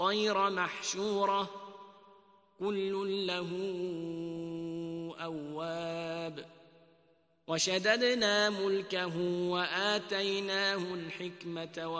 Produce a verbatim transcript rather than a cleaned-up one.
غير محشورة كل له أواب. وشددنا ملكه وآتيناه الحكمة